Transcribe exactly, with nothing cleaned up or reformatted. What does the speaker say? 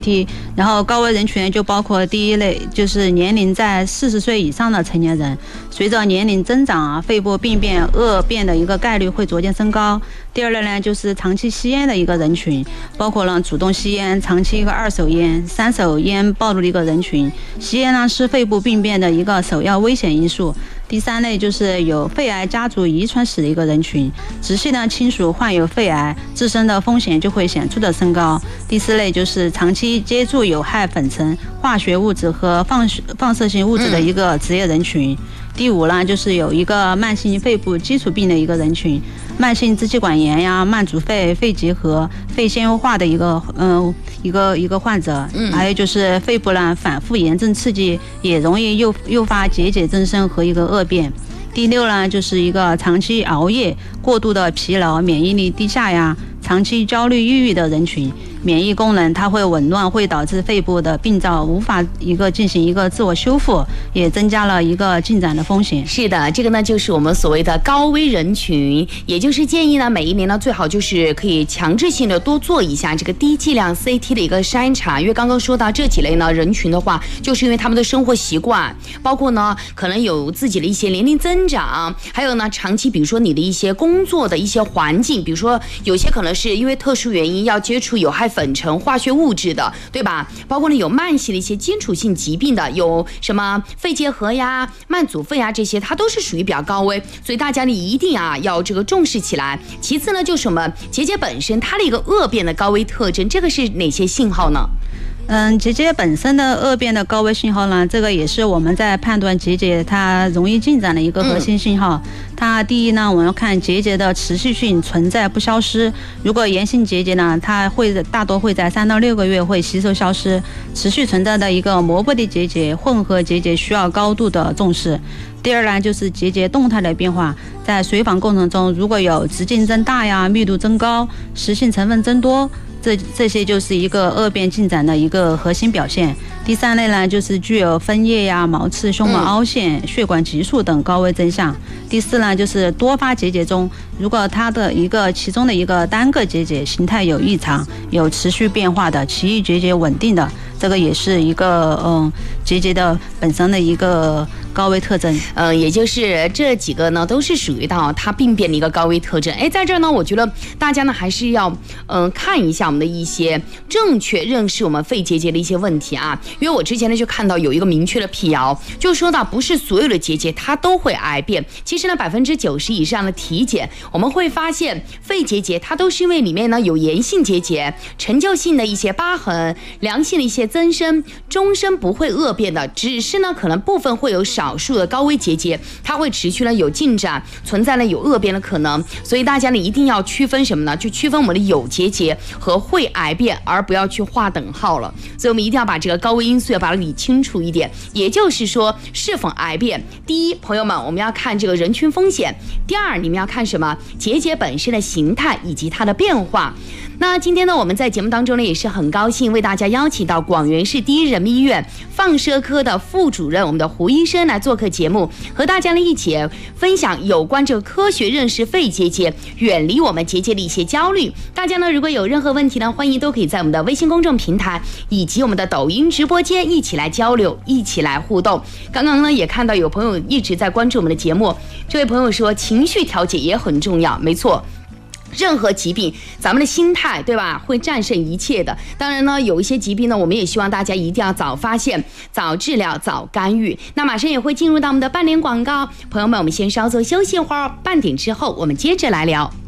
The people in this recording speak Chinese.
然后高危人群就包括第一类，就是年龄在四十岁以上的成年人，随着年龄增长啊，肺部病变恶变的一个概率会逐渐升高。第二类呢，就是长期吸烟的一个人群，包括了主动吸烟、长期一个二手烟、三手烟暴露的一个人群。吸烟呢是肺部病变的一个首要危险因素。第三类就是有肺癌家族遗传史的一个人群，直系的亲属患有肺癌，自身的风险就会显著的升高。第四类就是长期接触有害粉尘、化学物质和放放射性物质的一个职业人群。第五呢，就是有一个慢性肺部基础病的一个人群，慢性支气管炎呀、慢阻肺、肺结核、肺纤维化的一个嗯、呃、一个一个患者，还有就是肺部呢反复炎症刺激，也容易诱诱发结节增生和一个恶变。第六呢，就是一个长期熬夜、过度的疲劳、免疫力低下呀、长期焦虑、抑郁的人群，免疫功能它会紊乱，会导致肺部的病灶无法一个进行一个自我修复，也增加了一个进展的风险。 是的，这个呢就是我们所谓的高危人群，也就是建议呢每一年呢最好就是可以强制性的多做一下这个低剂量 C T 的一个筛查，因为刚刚说到这几类呢人群的话，就是因为他们的生活习惯，包括呢可能有自己的一些年龄增长，还有呢长期比如说你的一些工作的一些环境，比如说有些可能是因为特殊原因要接触有害粉尘、化学物质的，对吧？包括呢有慢性的一些基础性疾病的，有什么肺结核呀、慢阻肺啊这些，它都是属于比较高危，所以大家呢一定啊要这个重视起来。其次呢，就是我们结节本身它的一个恶变的高危特征，这个是哪些信号呢？ 嗯，结节本身的恶变的高危信号呢，这个也是我们在判断结节它容易进展的一个核心信号。嗯、它第一呢，我们要看结节的持续性存在不消失。如果炎性结节呢，它会大多会在三到六个月会吸收消失。持续存在的一个膜部的结节、混合结节需要高度的重视。第二呢，就是结节动态的变化，在随访过程中，如果有直径增大呀、密度增高、实性成分增多。这这些就是一个恶变进展的一个核心表现。第三类呢，就是具有分叶呀、毛刺、胸膜凹陷、嗯、血管急速等高危征象。第四呢，就是多发结节中，如果它的一个其中的一个单个结节形态有异常、有持续变化的，其余结节稳定的，这个也是一个嗯结节的本身的一个高危特征。 呃，也就是这几个呢，都是属于到它病变的一个高危特征。哎，在这儿呢，我觉得大家呢还是要嗯、呃、看一下我们的一些正确认识我们肺结节的一些问题啊。因为我之前呢就看到有一个明确的辟谣，就说到不是所有的结节它都会癌变。其实呢，百分之九十以上的体检，我们会发现肺结节它都是因为里面呢有炎性结节、陈旧性的一些疤痕、良性的一些增生，终身不会恶变的，只是呢可能部分会有少数的高危结节，它会持续呢有进展，存在了有恶变的可能。所以大家呢一定要区分什么呢？去区分我们的有结节和会癌变，而不要去划等号了。所以我们一定要把这个高危因素要把它理清楚一点。也就是说，是否癌变，第一，朋友们，我们要看这个人群风险；第二，你们要看什么？结节本身的形态以及它的变化。那今天呢，我们在节目当中呢，也是很高兴为大家邀请到广元市第一人民医院放射科的副主任我们的胡医生来做客节目，和大家呢一起分享有关这个科学认识肺结节，远离我们结节的一些焦虑。大家呢如果有任何问题呢，欢迎都可以在我们的微信公众平台以及我们的抖音直播间一起来交流，一起来互动。刚刚呢也看到有朋友一直在关注我们的节目，这位朋友说情绪调节也很重要，没错。任何疾病，咱们的心态，对吧，会战胜一切的。当然呢，有一些疾病呢，我们也希望大家一定要早发现、早治疗、早干预。那马上也会进入到我们的半点广告，朋友们，我们先稍作休息一会儿，半点之后我们接着来聊。